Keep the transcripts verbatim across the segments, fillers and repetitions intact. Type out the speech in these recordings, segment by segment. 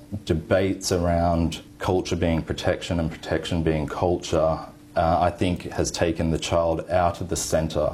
debates around culture being protection and protection being culture, uh, I think has taken the child out of the centre.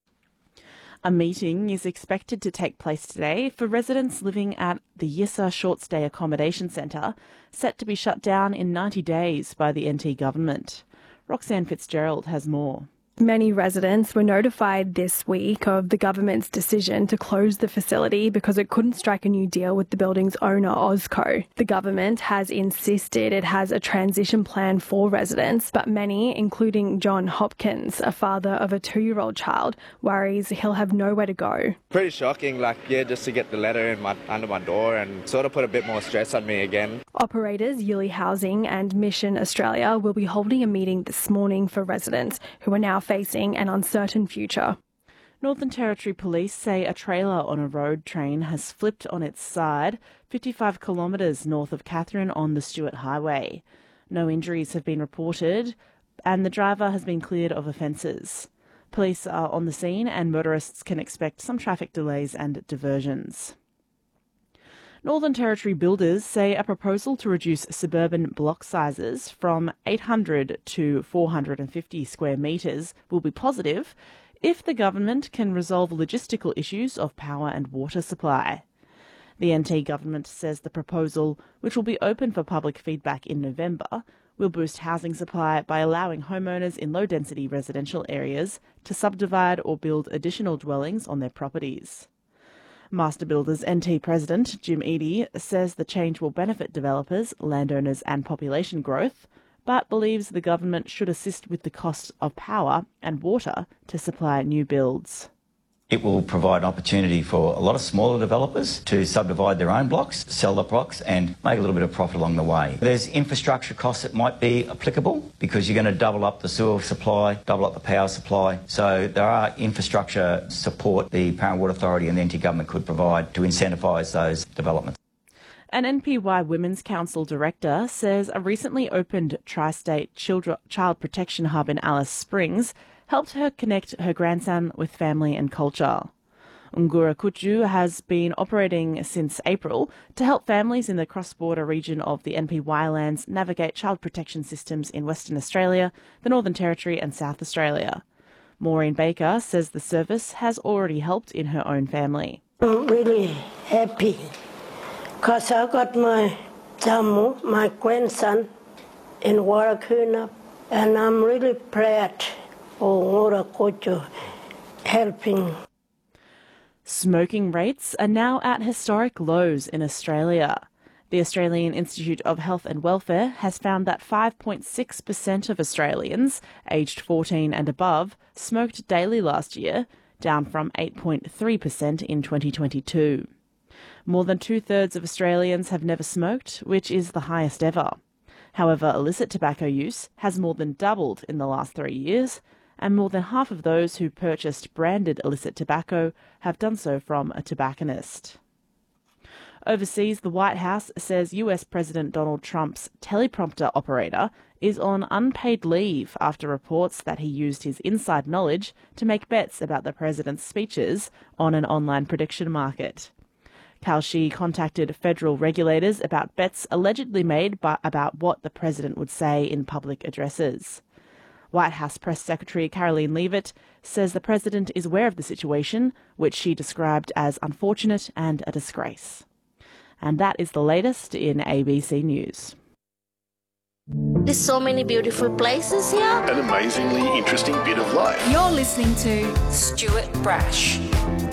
A meeting is expected to take place today for residents living at the Yissa Short Stay Accommodation Centre, set to be shut down in ninety days by the N T government. Roxanne Fitzgerald has more. Many residents were notified this week of the government's decision to close the facility because it couldn't strike a new deal with the building's owner, Ozco. The government has insisted it has a transition plan for residents, but many, including John Hopkins, a father of a two-year-old child, worries he'll have nowhere to go. Pretty shocking, like, yeah, just to get the letter in my, under my door and sort of put a bit more stress on me again. Operators Yuli Housing and Mission Australia will be holding a meeting this morning for residents who are now facing an uncertain future. Northern Territory Police say a trailer on a road train has flipped on its side fifty-five kilometres north of Katherine on the Stewart Highway. No injuries have been reported and the driver has been cleared of offences. Police are on the scene and motorists can expect some traffic delays and diversions. Northern Territory builders say a proposal to reduce suburban block sizes from eight hundred to four hundred fifty square metres will be positive if the government can resolve logistical issues of power and water supply. The N T government says the proposal, which will be open for public feedback in November, will boost housing supply by allowing homeowners in low-density residential areas to subdivide or build additional dwellings on their properties. Master Builders N T President Jim Eadie says the change will benefit developers, landowners and population growth, but believes the government should assist with the cost of power and water to supply new builds. It will provide an opportunity for a lot of smaller developers to subdivide their own blocks, sell the blocks and make a little bit of profit along the way. There's infrastructure costs that might be applicable because you're going to double up the sewer supply, double up the power supply. So there are infrastructure support the Power and Water Authority and the N T government could provide to incentivise those developments. An N P Y Women's Council director says a recently opened Tri-State Child Protection Hub in Alice Springs helped her connect her grandson with family and culture. Ungura Kuchu has been operating since April to help families in the cross-border region of the N P Y lands navigate child protection systems in Western Australia, the Northern Territory and South Australia. Maureen Baker says the service has already helped in her own family. I'm really happy because I got my Jammu, my grandson, in Warrakuna, and I'm really proud for Ungura helping. Smoking rates are now at historic lows in Australia. The Australian Institute of Health and Welfare has found that five point six percent of Australians aged fourteen and above smoked daily last year, down from eight point three percent in twenty twenty-two. More than two-thirds of Australians have never smoked, which is the highest ever. However, illicit tobacco use has more than doubled in the last three years, and more than half of those who purchased branded illicit tobacco have done so from a tobacconist. Overseas, the White House says U S President Donald Trump's teleprompter operator is on unpaid leave after reports that he used his inside knowledge to make bets about the president's speeches on an online prediction market. Kalshi contacted federal regulators about bets allegedly made by, about what the president would say in public addresses. White House Press Secretary Caroline Leavitt says the president is aware of the situation, which she described as unfortunate and a disgrace. And that is the latest in A B C News. There's so many beautiful places here. An amazingly interesting bit of life. You're listening to Stuart Brash.